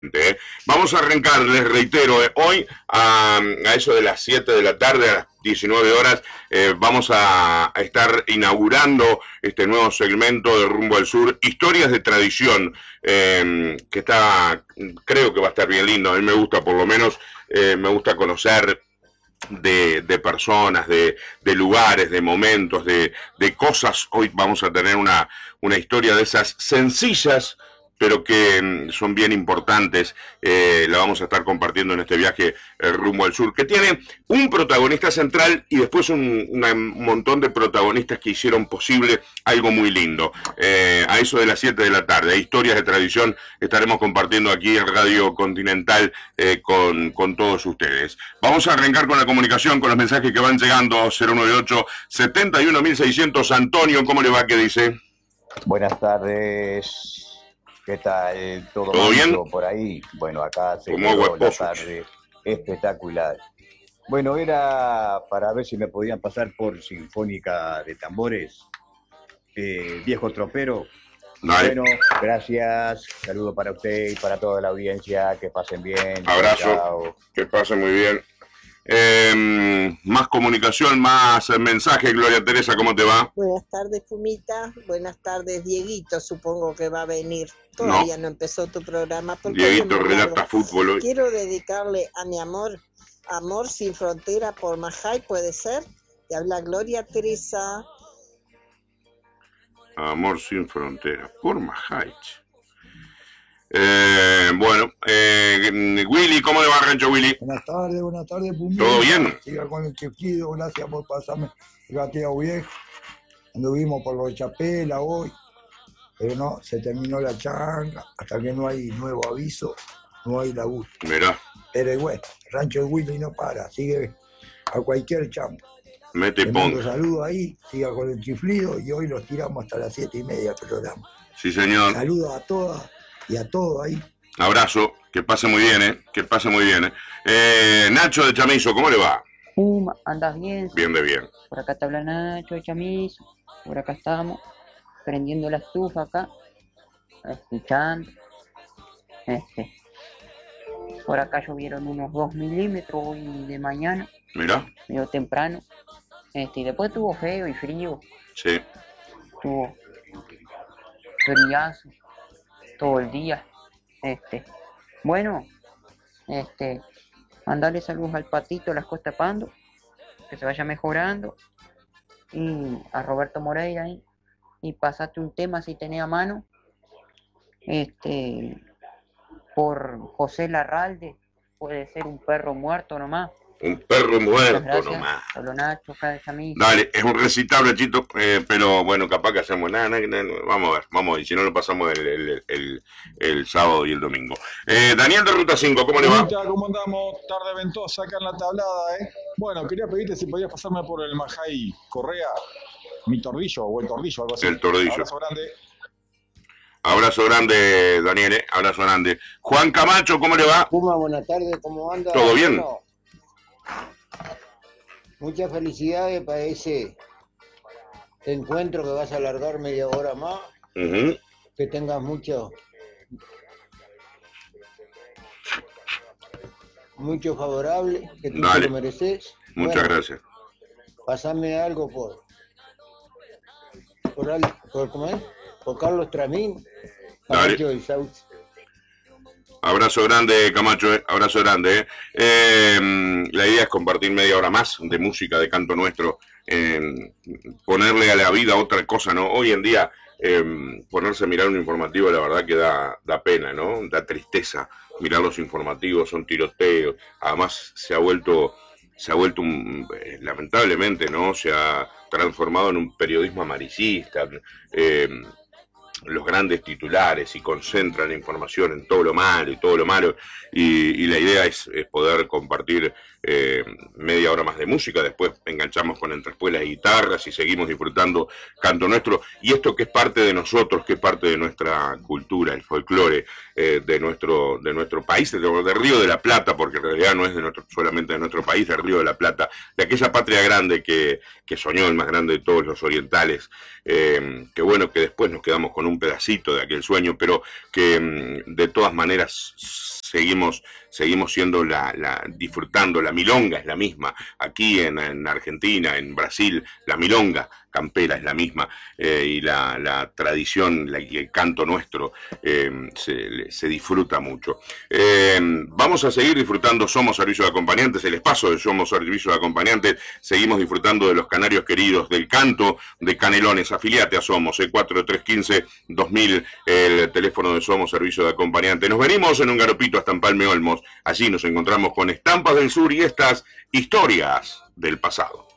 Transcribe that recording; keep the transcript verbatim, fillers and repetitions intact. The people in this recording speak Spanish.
¿eh? Vamos a arrancar, les reitero, eh, hoy a, a eso de las siete de la tarde, a las diecinueve horas, eh, vamos a, a estar inaugurando este nuevo segmento de Rumbo al Sur, Historias de Tradición, eh, que está, creo que va a estar bien lindo. A mí me gusta, por lo menos, eh, me gusta conocer de, de personas, de, de lugares, de momentos, de, de cosas. Hoy vamos a tener una, una historia de esas sencillas, pero que son bien importantes. Eh, la vamos a estar compartiendo en este viaje eh, rumbo al sur, que tiene un protagonista central y después un, un montón de protagonistas que hicieron posible algo muy lindo. Eh, a eso de las siete de la tarde, Historias de Tradición, estaremos compartiendo aquí en Radio Continental eh, con, con todos ustedes. Vamos a arrancar con la comunicación, con los mensajes que van llegando. Cero nueve ocho, setenta y uno mil seiscientos. Antonio, ¿cómo le va? ¿Qué dice? Buenas tardes. ¿Qué tal? ¿Todo, ¿Todo bien? por ahí? Bueno, acá se Como quedó la tarde espectacular. Bueno, era para ver si me podían pasar por Sinfónica de Tambores, eh, Viejo Tropero. Dale. Bueno, gracias. Saludo para usted y para toda la audiencia. Que pasen bien. Abrazo. Chao. Que pasen muy bien. Eh, más comunicación, más mensaje. Gloria Teresa, ¿cómo te va? Buenas tardes, Fumita. Buenas tardes, Dieguito. Supongo que va a venir. Todavía no, no empezó tu programa. Dieguito relata fútbol hoy. Quiero dedicarle a mi amor, Amor sin frontera por Majay, ¿puede ser? Te habla Gloria Teresa. Amor sin frontera por Majay. Eh, bueno, eh, Willy, ¿cómo le va, Rancho Willy? Buenas tardes, buenas tardes, Pumita. ¿Todo bien? Siga con el chiflido, gracias por pasarme el gateo viejo. Anduvimos por los Chapela hoy, pero no, se terminó la changa, hasta que no hay nuevo aviso, no hay laburo. Mirá. Pero bueno, Rancho Willy no para, sigue a cualquier chamba. Mete Le ponga. mando saludos ahí, siga con el chiflido y hoy los tiramos hasta las siete y media del programa. Sí, señor. Saludos a todas y a todos ahí. Abrazo, que pase muy bien, ¿eh? Que pase muy bien, ¿eh? eh Nacho de Chamizo, ¿cómo le va? Um, ¿andas bien? Bien de bien. Por acá te habla Nacho de Chamizo, por acá estamos, prendiendo la estufa acá, escuchando. Este, por acá llovieron unos dos milímetros hoy de mañana. Mirá. Medio temprano. Este, y después estuvo feo y frío. Sí. Estuvo friazo todo el día. Este, bueno, este, mandarle saludos al Patito, las Costa Pando, que se vaya mejorando, y a Roberto Moreira ahí, y pasate un tema si tenés a mano, este, por José Larralde, puede ser un perro muerto nomás. Un perro muerto nomás. Solo Nacho, acá de Chamizo. Dale, es un recital, Chito, eh, pero bueno, capaz que hacemos nada, nada, nada, vamos a ver, vamos a ver, si no lo pasamos el, el, el, el sábado y el domingo. Eh, Daniel de Ruta cinco, ¿cómo le va? ¿Cómo andamos? Tarde ventosa acá en la tablada, ¿eh? Bueno, quería pedirte si podías pasarme por el Majay Correa, mi tordillo, o el tordillo, algo así. El tordillo. Abrazo grande. Abrazo grande, Daniel, ¿eh? Abrazo grande. Juan Camacho, ¿cómo le va? Puma, buenas tardes, ¿cómo anda? ¿Todo bien? Bueno, muchas felicidades para ese encuentro que vas a alargar media hora más. Uh-huh. Que tengas mucho, mucho favorable, que tú te lo mereces. Muchas bueno, gracias. Pasame algo por, por, por, ¿cómo es? por Carlos Tramín, Camacho del Sauce. Abrazo grande, Camacho, eh. abrazo grande. Eh. Eh, la idea es compartir media hora más de música, de canto nuestro, eh, ponerle a la vida otra cosa, ¿no? Hoy en día, eh, ponerse a mirar un informativo, la verdad que da, da pena, ¿no? Da tristeza mirar los informativos, son tiroteos. Además, se ha vuelto, se ha vuelto un, eh, lamentablemente, ¿no? Se ha transformado en un periodismo amarillista. Eh, los grandes titulares y concentran la información en todo lo malo y todo lo malo y, y la idea es, es poder compartir eh, media hora más de música, después enganchamos con Entre Espuelas y Guitarras y seguimos disfrutando canto nuestro, y esto que es parte de nosotros, que es parte de nuestra cultura, el folclore eh, de, nuestro, de nuestro país, de, de Río de la Plata, porque en realidad no es de nuestro, solamente de nuestro país, de Río de la Plata, de aquella patria grande que, que soñó el más grande de todos los orientales, eh, que bueno, que después nos quedamos con un pedacito de aquel sueño, pero que mm, de todas maneras seguimos, seguimos siendo la, la, disfrutando, la milonga es la misma, aquí en, en Argentina, en Brasil, la milonga campera es la misma, eh, y la, la tradición la, y el canto nuestro eh, se, se disfruta mucho. Eh, vamos a seguir disfrutando Somos Servicio de Acompañantes, el espacio de Somos Servicio de Acompañantes, seguimos disfrutando de los canarios queridos, del canto de Canelones, afiliate a Somos, eh, cuatro tres uno cinco dos mil, el teléfono de Somos Servicio de Acompañantes. Nos venimos en un garopito hasta Empalme Olmos, allí nos encontramos con Estampas del Sur y estas historias del pasado.